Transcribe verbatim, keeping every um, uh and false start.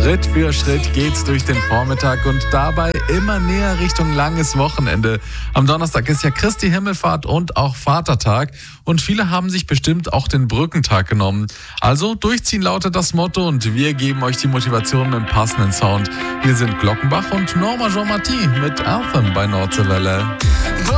Schritt für Schritt geht's durch den Vormittag und dabei immer näher Richtung langes Wochenende. Am Donnerstag ist ja Christi Himmelfahrt und auch Vatertag und viele haben sich bestimmt auch den Brückentag genommen. Also durchziehen lautet das Motto und wir geben euch die Motivation mit dem passenden Sound. Hier sind Glockenbach und Norma Jean Martin mit Anthem bei Nordseewelle.